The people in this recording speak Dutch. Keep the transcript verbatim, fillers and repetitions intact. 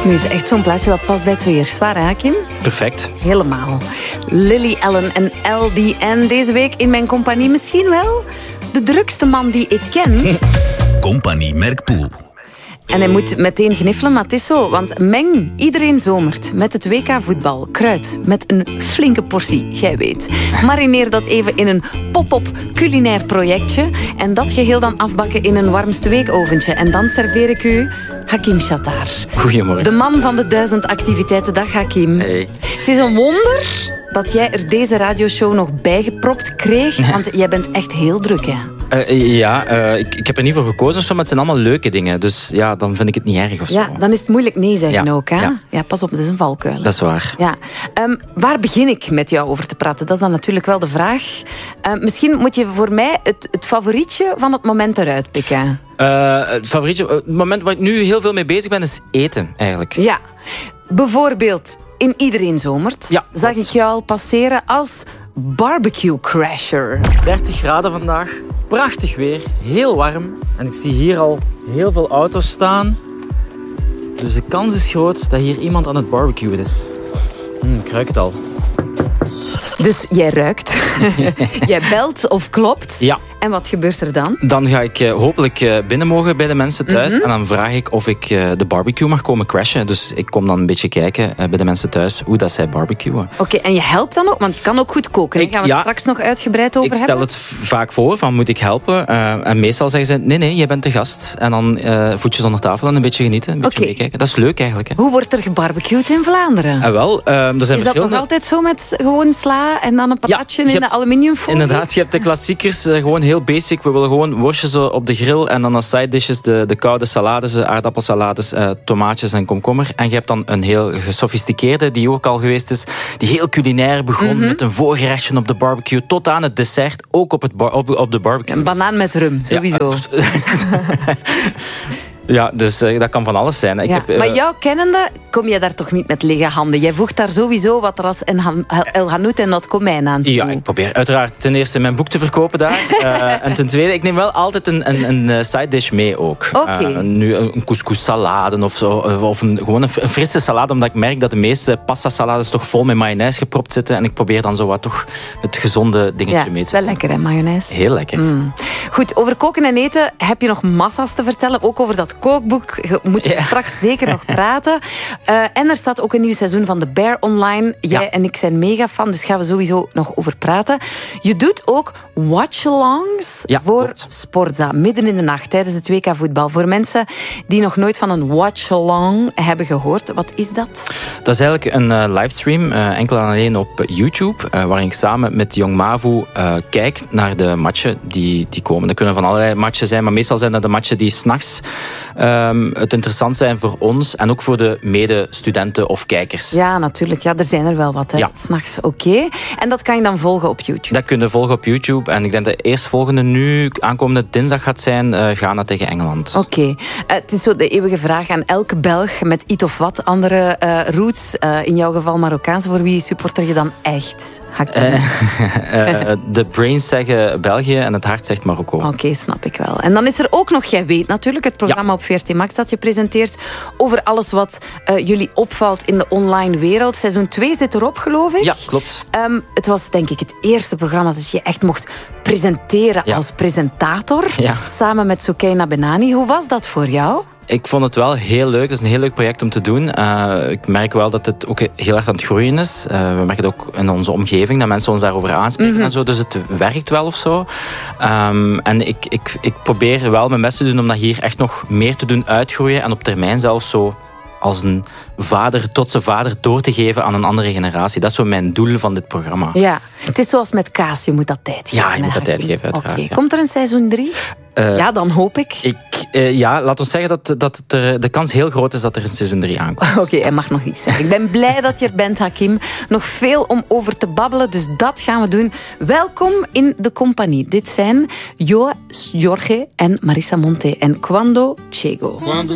Zeg, nu is het echt zo'n plaatje dat past bij het weer. Zwaar, hè, Kim? Perfect. Helemaal. Lily Allen en L D N deze week in mijn compagnie. Misschien wel de drukste man die ik ken. Compagnie Merkpoel. En hij moet meteen gniffelen, maar het is zo. Want meng iedereen zomert met het W K voetbal. Kruid met een flinke portie, jij weet. Marineer dat even in een pop-up culinair projectje. En dat geheel dan afbakken in een warmste weekoventje. En dan serveer ik u Hakim Shatar. Goedemorgen. De man van de duizend activiteiten. Dag Hakim. Hey. Het is een wonder dat jij er deze radioshow nog bijgepropt kreeg. Want jij bent echt heel druk, hè? Uh, ja, uh, ik, ik heb er niet voor gekozen, maar het zijn allemaal leuke dingen. Dus ja, dan vind ik het niet erg of zo. Ja, dan is het moeilijk nee zeggen ja, ook, hè? Ja. ja, pas op, dat is een valkuil. Dat is waar. Ja. Um, waar begin ik met jou over te praten? Dat is dan natuurlijk wel de vraag. Uh, misschien moet je voor mij het, het favorietje van het moment eruit pikken. Uh, het favorietje, het moment waar ik nu heel veel mee bezig ben, is eten, eigenlijk. Ja. Bijvoorbeeld, in Iedereen Zomert ja, zag ik jou al passeren als barbecue crasher. dertig graden vandaag, prachtig weer, heel warm. En ik zie hier al heel veel auto's staan. Dus de kans is groot dat hier iemand aan het barbecuen is. Hm, ik ruik het al. Dus jij ruikt, jij belt of klopt. Ja. En wat gebeurt er dan? Dan ga ik uh, hopelijk uh, binnen mogen bij de mensen thuis. Mm-hmm. En dan vraag ik of ik uh, de barbecue mag komen crashen. Dus ik kom dan een beetje kijken uh, bij de mensen thuis hoe dat zij barbecuen. Oké, okay, en je helpt dan ook? Want je kan ook goed koken. Daar gaan we het ja, straks nog uitgebreid over ik hebben. Ik stel het vaak voor, van moet ik helpen? Uh, en meestal zeggen ze, nee, nee, jij bent de gast. En dan uh, voetjes onder tafel en een beetje genieten, een beetje okay. meekijken. Dat is leuk eigenlijk. Hè. Hoe wordt er gebarbecued in Vlaanderen? Uh, wel, uh, er zijn is verschillende... dat nog altijd zo met gewoon sla en dan een patatje ja, in de aluminiumfolie? Inderdaad, je hebt de klassiekers, uh, gewoon heel basic. We willen gewoon worstjes op de grill en dan als side dishes de, de koude salades, aardappelsalades, uh, tomaatjes en komkommer. En je hebt dan een heel gesofisticeerde, die ook al geweest is, die heel culinair begon mm-hmm. met een voorgerechtje op de barbecue tot aan het dessert, ook op, het bar- op, op de barbecue. Een banaan met rum, sowieso. Ja, ja, dus uh, dat kan van alles zijn. Ik ja, heb, uh, maar jouw kennende kom je daar toch niet met lege handen? Jij voegt daar sowieso wat ras El Hanout en wat komijn aan toe. Ja, ik probeer uiteraard ten eerste mijn boek te verkopen daar. uh, en ten tweede, ik neem wel altijd een, een, een side dish mee ook. Okay. Uh, nu een couscous salade of zo. Of een, gewoon een frisse salade, omdat ik merk dat de meeste pasta salades toch vol met mayonaise gepropt zitten. En ik probeer dan zo wat toch het gezonde dingetje ja, mee te het is wel lekker, hè, mayonaise? Heel lekker. Mm. Goed, over koken en eten heb je nog massa's te vertellen. Ook over dat kookboek moeten we ja. straks zeker nog praten. Uh, en er staat ook een nieuw seizoen van The Bear online. Jij ja. en ik zijn mega fan, dus gaan we sowieso nog over praten. Je doet ook watch-alongs ja, voor klopt. Sportza, midden in de nacht, tijdens het W K voetbal. Voor mensen die nog nooit van een watch-along hebben gehoord. Wat is dat? Dat is eigenlijk een uh, livestream, uh, enkel en alleen op YouTube, uh, waarin ik samen met Jong Mavu uh, kijk naar de matchen die, die komen. Dat kunnen van allerlei matchen zijn, maar meestal zijn dat de matchen die 's nachts um, het interessant zijn voor ons en ook voor de medestudenten of kijkers. Ja, natuurlijk. Ja, er zijn er wel wat. Hè. Ja. 's Nachts, oké. Okay. En dat kan je dan volgen op YouTube? Dat kun je volgen op YouTube. En ik denk dat de eerstvolgende nu, aankomende dinsdag gaat zijn, uh, Ghana tegen Engeland. Oké. Okay. Uh, het is zo de eeuwige vraag aan elke Belg met iets of wat andere uh, roots. Uh, in jouw geval Marokkaans. Voor wie supporter je dan echt? Uh, uh, de brains zeggen België en het hart zegt Marokko. Oké, okay, snap ik wel. En dan is er ook nog, jij weet natuurlijk, het programma ja. op V R T Max dat je presenteert over alles wat uh, jullie opvalt in de online wereld. Seizoen twee zit erop, geloof ik. Ja, klopt. Um, het was denk ik het eerste programma dat je echt mocht presenteren ja. als presentator. Ja. Samen met Soukaina Benani. Hoe was dat voor jou? Ik vond het wel heel leuk. Het is een heel leuk project om te doen. Uh, ik merk wel dat het ook heel erg aan het groeien is. Uh, we merken het ook in onze omgeving, dat mensen ons daarover aanspreken mm-hmm. en zo. Dus het werkt wel of zo. Um, en ik, ik, ik probeer wel mijn best te doen om dat hier echt nog meer te doen uitgroeien. En op termijn zelfs zo als een vader tot zijn vader door te geven aan een andere generatie. Dat is zo mijn doel van dit programma. Ja, het is zoals met kaas. Je moet dat tijd geven. Ja, je moet dat tijd geven, uiteraard. Okay. Ja. Komt er een seizoen drie? Uh, ja, dan hoop ik. ik uh, ja, laat ons zeggen dat, dat het er, de kans heel groot is dat er een seizoen drie aankomt. Oké, okay, hij mag nog niet zeggen. Ik ben blij dat je er bent, Hakim. Nog veel om over te babbelen, dus dat gaan we doen. Welkom in de compagnie. Dit zijn Jo, Jorge en Marisa Monte en Quando Chego.